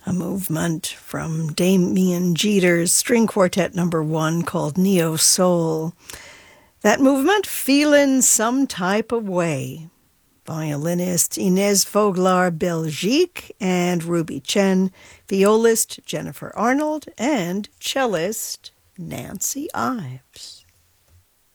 a movement from Damien Jeter's String Quartet number 1 called Neo Soul. That movement, Feelin' Some Type of Way. Violinist Inez Voglar Belgique and Ruby Chen, violist Jennifer Arnold, and cellist Nancy Ives.